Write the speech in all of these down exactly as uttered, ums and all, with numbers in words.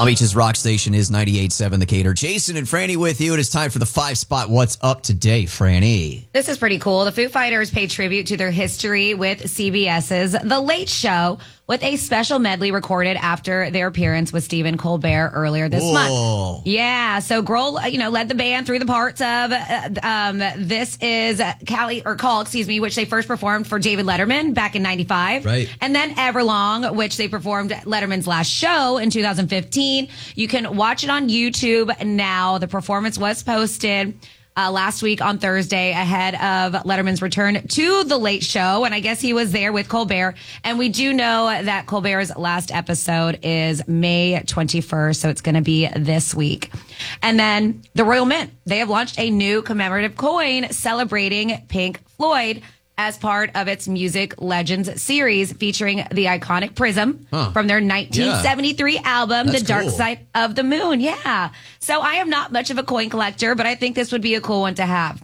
Palm Beach's rock station is ninety-eight point seven The Gator. Jason and Franny with you. It is time for the five spot. What's up today, Franny? This is pretty cool. The Foo Fighters pay tribute to their history with CBS's The Late Show with a special medley recorded after their appearance with Stephen Colbert earlier this Whoa. month. Yeah, so Grohl, you know, led the band through the parts of uh, um, This Is Cali or Call, excuse me, which they first performed for David Letterman back in ninety-five. Right. And then Everlong, which they performed Letterman's last show in two thousand fifteen. You can watch it on YouTube now. The performance was posted Uh, last week on Thursday ahead of Letterman's return to The Late Show. And I guess he was there with Colbert. And we do know that Colbert's last episode is May twenty-first. So it's going to be this week. And then the Royal Mint, they have launched a new commemorative coin celebrating Pink Floyd as part of its Music Legends series featuring the iconic prism Huh. from their nineteen seventy-three Yeah. album, That's The Dark cool. Side of the Moon. Yeah. So I am not much of a coin collector, but I think this would be a cool one to have.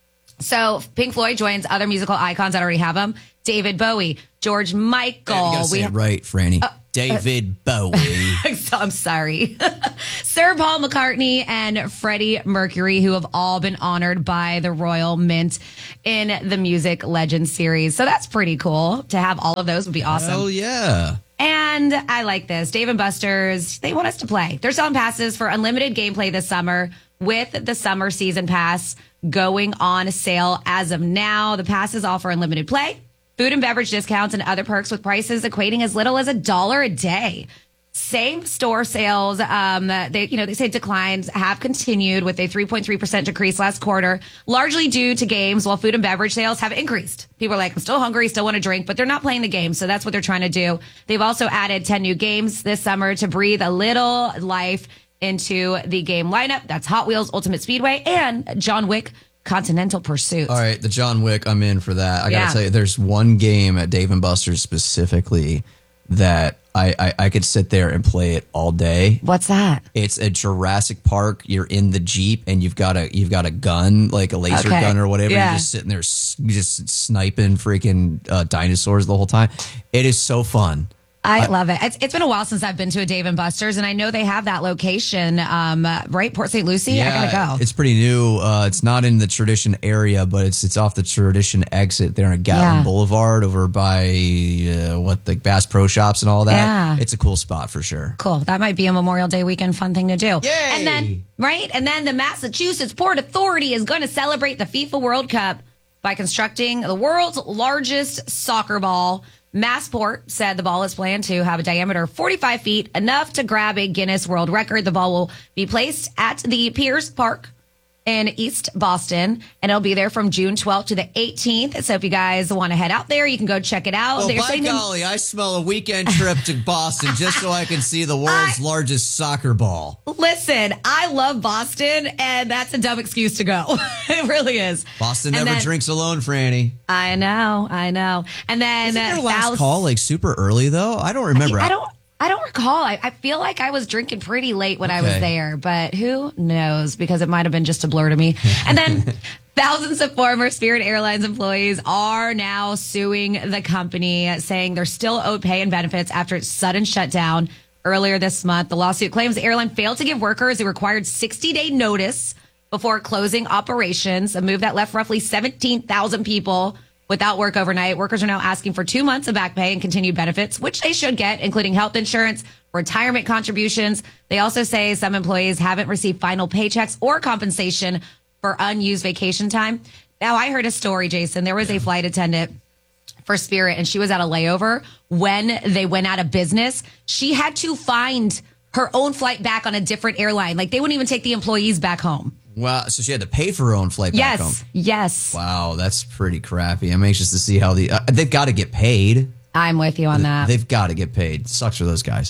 So Pink Floyd joins other musical icons that already have them. David Bowie, George Michael. You gotta say it right, Franny. Uh, David Bowie. I'm sorry. Sir Paul McCartney and Freddie Mercury, who have all been honored by the Royal Mint in the Music Legends series. So that's pretty cool. To have all of those would be awesome. Hell yeah. And I like this. Dave and Buster's, they want us to play. They're selling passes for unlimited gameplay this summer with the summer season pass going on sale as of now. The passes offer unlimited play, food and beverage discounts, and other perks with prices equating as little as a dollar a day. Same store sales, um, they, you know, they say declines have continued with a three point three percent decrease last quarter, largely due to games, while food and beverage sales have increased. People are like, I'm still hungry, still want to drink, but they're not playing the game. So that's what they're trying to do. They've also added ten new games this summer to breathe a little life into the game lineup. That's Hot Wheels Ultimate Speedway and John Wick Continental Pursuit. All right, the John Wick, I'm in for that. I Yeah. gotta tell you, there's one game at Dave and Buster's specifically that I, I, I could sit there and play it all day. What's that? It's a Jurassic Park. You're in the Jeep and you've got a you've got a gun, like a laser Okay. gun or whatever. Yeah. You're just sitting there, s- just sniping freaking uh, dinosaurs the whole time. It is so fun. I love it. It's, it's been a while since I've been to a Dave and Buster's, and I know they have that location, um, uh, right? Port Saint Lucie. I gotta go. It's pretty new. Uh, it's not in the Tradition area, but it's it's off the Tradition exit there on Gatlin Yeah. Boulevard over by uh, what the Bass Pro Shops and all that. Yeah. It's a cool spot for sure. Cool. That might be a Memorial Day weekend fun thing to do. Yay! And then, right? And then the Massachusetts Port Authority is going to celebrate the FIFA World Cup by constructing the world's largest soccer ball. Massport said the ball is planned to have a diameter of forty-five feet, enough to grab a Guinness World Record. The ball will be placed at the Piers Park in East Boston, and it'll be there from June twelfth to the eighteenth. So if you guys want to head out there, you can go check it out. Oh, They're by saying- golly, I smell a weekend trip to Boston just so I can see the world's I- largest soccer ball. Listen, I love Boston, and that's a dumb excuse to go. It really is. Boston And never then- drinks alone, Franny. I know, I know. And then Isn't their uh, last Thous- call like super early though? I don't remember. I don't. I don't recall. I, I feel like I was drinking pretty late when I was Okay. there, but who knows? Because it might have been just a blur to me. And then thousands of former Spirit Airlines employees are now suing the company, saying they're still owed pay and benefits after its sudden shutdown earlier this month. The lawsuit claims the airline failed to give workers a required sixty-day notice before closing operations, a move that left roughly seventeen thousand people without work overnight. Workers are now asking for two months of back pay and continued benefits, which they should get, including health insurance, retirement contributions. They also say some employees haven't received final paychecks or compensation for unused vacation time. Now, I heard a story, Jason. There was a flight attendant for Spirit, and she was at a layover when they went out of business. She had to find her own flight back on a different airline. Like, they wouldn't even take the employees back home. Wow, so she had to pay for her own flight back home. Yes, yes. Wow, that's pretty crappy. I'm anxious to see how the uh, they've got to get paid. I'm with you on that. They've got to get paid. Sucks for those guys.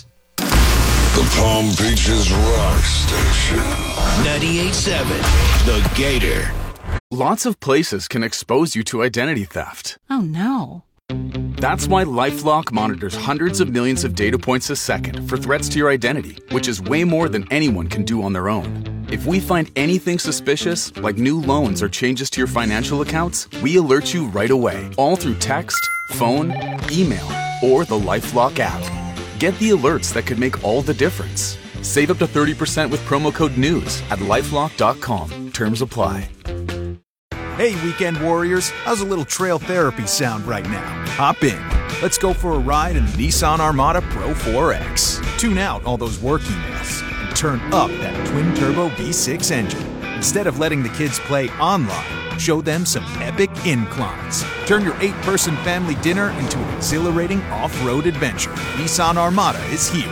The Palm Beaches Rock Station. ninety-eight point seven The Gator. Lots of places can expose you to identity theft. Oh, no. That's why LifeLock monitors hundreds of millions of data points a second for threats to your identity, which is way more than anyone can do on their own. If we find anything suspicious, like new loans or changes to your financial accounts, we alert you right away, all through text, phone, email, or the LifeLock app. Get the alerts that could make all the difference. Save up to thirty percent with promo code NEWS at lifelock dot com. Terms apply. Hey, weekend warriors, how's a little trail therapy sound right now? Hop in. Let's go for a ride in the Nissan Armada Pro four X. Tune out all those work emails and turn up that twin-turbo V six engine. Instead of letting the kids play online, show them some epic inclines. Turn your eight-person family dinner into an exhilarating off-road adventure. Nissan Armada is here.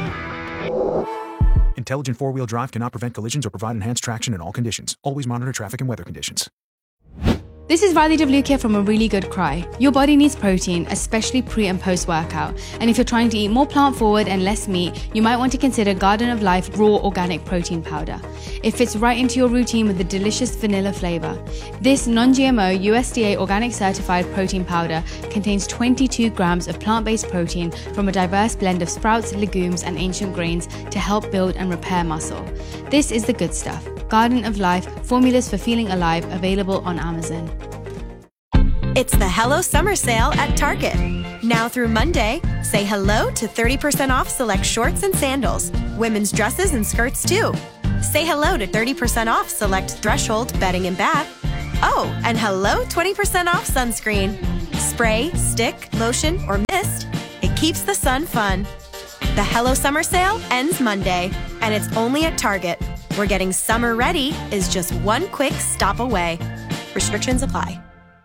Intelligent four-wheel drive cannot prevent collisions or provide enhanced traction in all conditions. Always monitor traffic and weather conditions. This is Riley W. here from A Really Good Cry. Your body needs protein, especially pre and post workout. And if you're trying to eat more plant forward and less meat, you might want to consider Garden of Life Raw Organic Protein Powder. It fits right into your routine with a delicious vanilla flavor. This non-G M O U S D A organic certified protein powder contains twenty-two grams of plant-based protein from a diverse blend of sprouts, legumes, and ancient grains to help build and repair muscle. This is the good stuff. Garden of Life, formulas for feeling alive, available on Amazon. It's the Hello Summer Sale at Target. Now through Monday, say hello to thirty percent off select shorts and sandals, women's dresses and skirts too. Say hello to thirty percent off select Threshold bedding and bath. Oh, and hello twenty percent off sunscreen. Spray, stick, lotion, or mist, it keeps the sun fun. The Hello Summer Sale ends Monday, and it's only at Target, where getting summer ready is just one quick stop away. Restrictions apply.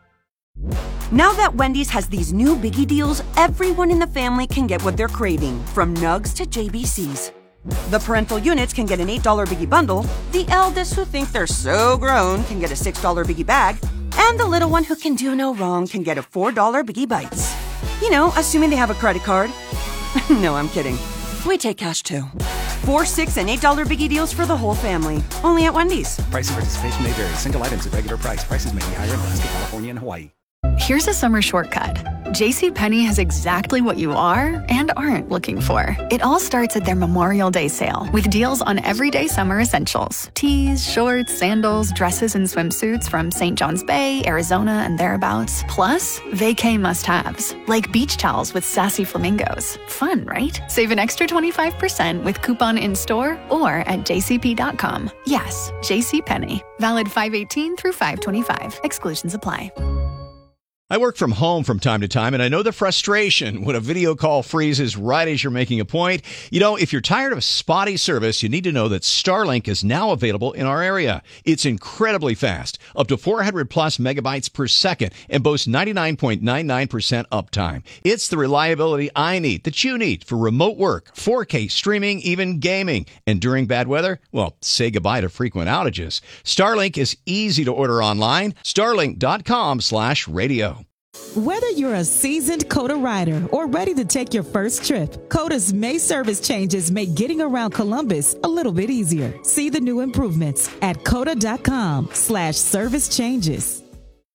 Now that Wendy's has these new biggie deals, everyone in the family can get what they're craving, from nugs to J B Cs. The parental units can get an eight dollar biggie bundle, the eldest who think they're so grown can get a six dollar biggie bag, and the little one who can do no wrong can get a four dollar biggie bites. You know, assuming they have a credit card. No, I'm kidding. We take cash too. Four, six, and eight dollar biggie deals for the whole family. Only at Wendy's. Price and participation may vary. Single items at regular price. Prices may be higher in Alaska, California, and Hawaii. Here's a summer shortcut. JCPenney has exactly what you are and aren't looking for. It all starts at their Memorial Day sale with deals on everyday summer essentials. Tees, shorts, sandals, dresses, and swimsuits from Saint John's Bay, Arizona, and thereabouts. Plus, vacay must-haves, like beach towels with sassy flamingos. Fun, right? Save an extra twenty-five percent with coupon in-store or at j c p dot com. Yes, JCPenney. Valid five eighteen through five twenty-five. Exclusions apply. I work from home from time to time, and I know the frustration when a video call freezes right as you're making a point. You know, if you're tired of spotty service, you need to know that Starlink is now available in our area. It's incredibly fast, up to four hundred plus megabytes per second, and boasts ninety-nine point nine nine percent uptime. It's the reliability I need, that you need, for remote work, four K streaming, even gaming. And during bad weather, well, say goodbye to frequent outages. Starlink is easy to order online. Starlink dot com slash radio. Whether you're a seasoned COTA rider or ready to take your first trip, COTA's May service changes make getting around Columbus a little bit easier. See the new improvements at COTA dot com slash service changes.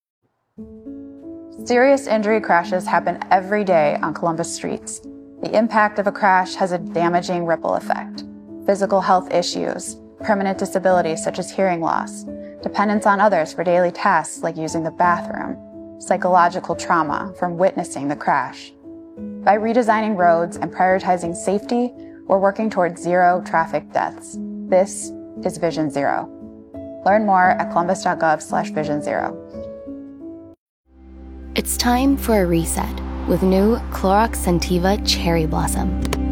Serious injury crashes happen every day on Columbus streets. The impact of a crash has a damaging ripple effect. Physical health issues, permanent disabilities such as hearing loss, dependence on others for daily tasks like using the bathroom, psychological trauma from witnessing the crash. By redesigning roads and prioritizing safety, we're working towards zero traffic deaths. This is Vision Zero. Learn more at columbus dot gov slash vision zero. It's time for a reset with new Clorox Scentiva Cherry Blossom.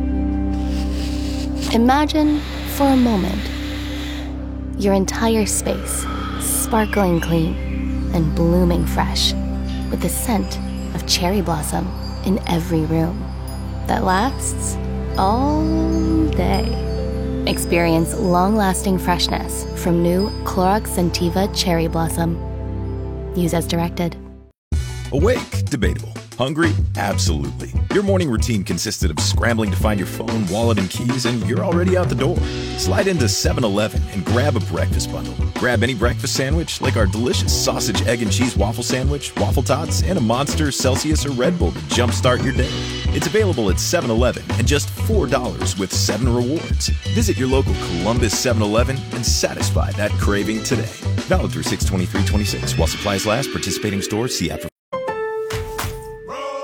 Imagine, for a moment, your entire space sparkling clean and blooming fresh, with the scent of cherry blossom in every room that lasts all day. Experience long-lasting freshness from new Clorox Scentiva Cherry Blossom. Use as directed. Awake? Debatable. Hungry? Absolutely. Your morning routine consisted of scrambling to find your phone, wallet, and keys, and you're already out the door. Slide into seven eleven and grab a breakfast bundle. Grab any breakfast sandwich, like our delicious sausage, egg, and cheese waffle sandwich, waffle tots, and a Monster, Celsius, or Red Bull to jumpstart your day. It's available at seven eleven and just four dollars with seven rewards. Visit your local Columbus seven eleven and satisfy that craving today. Valid through six twenty-three twenty-six. While supplies last, participating stores, see app for Full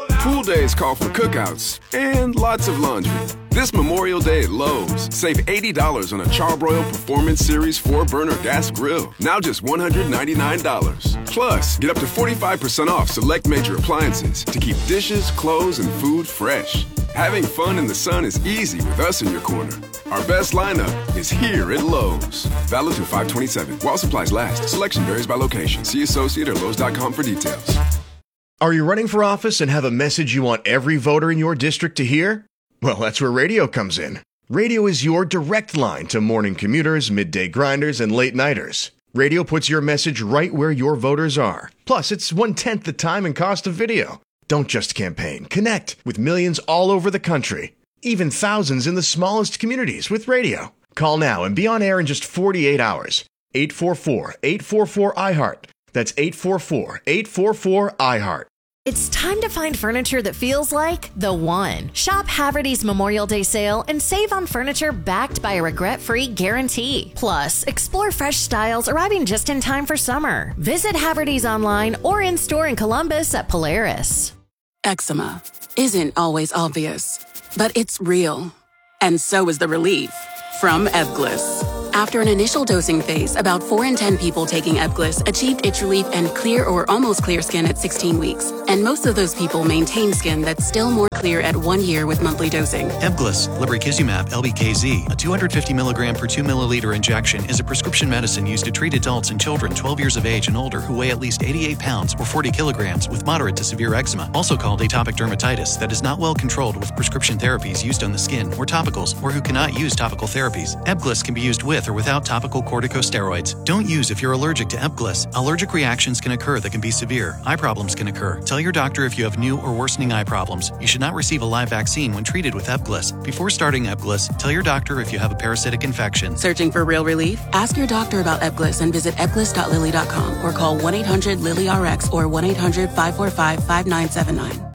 days call for cookouts and lots of laundry. This Memorial Day at Lowe's, save eighty dollars on a Charbroil Performance Series four burner gas grill, now just one hundred ninety-nine dollars. Plus, get up to forty-five percent off select major appliances to keep dishes, clothes, and food fresh. Having fun in the sun is easy with us in your corner. Our best lineup is here at Lowe's. Valid through five twenty-seven. While supplies last. Selection varies by location. See associate or Lowe's dot com for details. Are you running for office and have a message you want every voter in your district to hear? Well, that's where radio comes in. Radio is your direct line to morning commuters, midday grinders, and late nighters. Radio puts your message right where your voters are. Plus, it's one-tenth the time and cost of video. Don't just campaign. Connect with millions all over the country, even thousands in the smallest communities with radio. Call now and be on air in just forty-eight hours. eight four four, eight four four, I heart. That's eight four four, eight four four, I heart. It's time to find furniture that feels like the one. Shop Haverty's Memorial Day sale and save on furniture backed by a regret-free guarantee. Plus, explore fresh styles arriving just in time for summer. Visit Haverty's online or in-store in Columbus at Polaris. Eczema isn't always obvious, but it's real. And so is the relief from Ebglyss. After an initial dosing phase, about four in ten people taking Ebglyss achieved itch relief and clear or almost clear skin at sixteen weeks. And most of those people maintain skin that's still more clear at one year with monthly dosing. Ebglyss, lebrikizumab, L B K Z, a two hundred fifty milligram per two milliliter injection, is a prescription medicine used to treat adults and children twelve years of age and older who weigh at least eighty-eight pounds or forty kilograms with moderate to severe eczema, also called atopic dermatitis, that is not well controlled with prescription therapies used on the skin or topicals, or who cannot use topical therapies. Ebglyss can be used with or without topical corticosteroids. Don't use if you're allergic to Ebglyss. Allergic reactions can occur that can be severe. Eye problems can occur. Tell your doctor if you have new or worsening eye problems. You should not receive a live vaccine when treated with Ebglyss. Before starting Ebglyss, tell your doctor if you have a parasitic infection. Searching for real relief? Ask your doctor about Ebglyss and visit ebglyss dot lilly dot com or call one eight hundred lily R X or one eight hundred five four five five nine seven nine.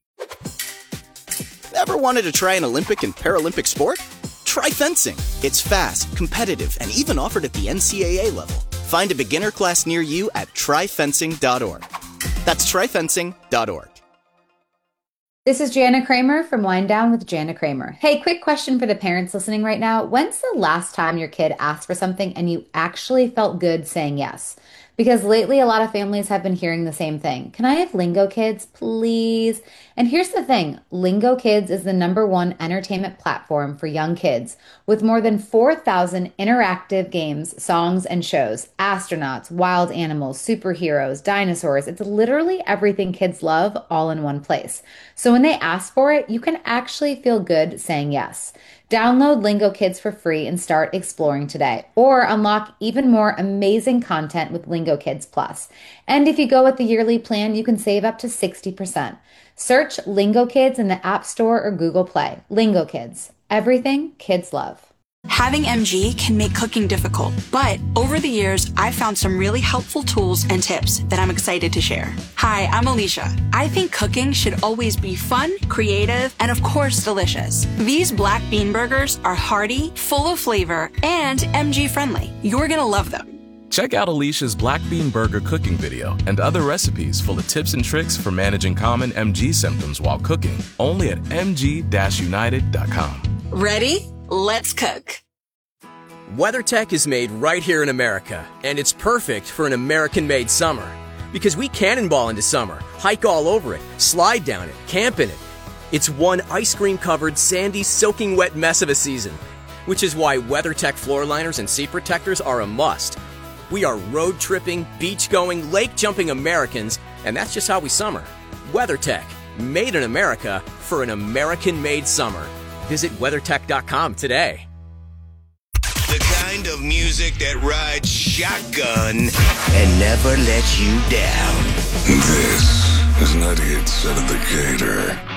Ever wanted to try an Olympic and Paralympic sport? Try fencing. It's fast, competitive, and even offered at the N C A A level. Find a beginner class near you at try fencing dot org. That's try fencing dot org. This is Jana Kramer from Wind Down with Jana Kramer. Hey, quick question for the parents listening right now. When's the last time your kid asked for something and you actually felt good saying yes? Because lately a lot of families have been hearing the same thing. Can I have Lingo Kids, please? And here's the thing. Lingo Kids is the number one entertainment platform for young kids with more than four thousand interactive games, songs, and shows. Astronauts, wild animals, superheroes, dinosaurs. It's literally everything kids love all in one place. So when they ask for it, you can actually feel good saying yes. Download Lingo Kids for free and start exploring today, or unlock even more amazing content with Lingo Kids Plus. And if you go with the yearly plan, you can save up to sixty percent. Search Lingo Kids in the App Store or Google Play. Lingo Kids, everything kids love. Having M G can make cooking difficult, but over the years, I've found some really helpful tools and tips that I'm excited to share. Hi, I'm Alicia. I think cooking should always be fun, creative, and of course, delicious. These black bean burgers are hearty, full of flavor, and M G friendly. You're gonna love them. Check out Alicia's Black Bean Burger cooking video and other recipes full of tips and tricks for managing common M G symptoms while cooking, only at m g dash united dot com. Ready? Let's cook. WeatherTech is made right here in America, and it's perfect for an American-made summer. Because we cannonball into summer, hike all over it, slide down it, camp in it. It's one ice cream-covered, sandy, soaking wet mess of a season. Which is why WeatherTech floor liners and seat protectors are a must. We are road-tripping, beach-going, lake-jumping Americans, and that's just how we summer. WeatherTech, made in America for an American-made summer. Visit weathertech dot com today. The kind of music that rides shotgun and never lets you down. This is ninety-eight point seven The Gator.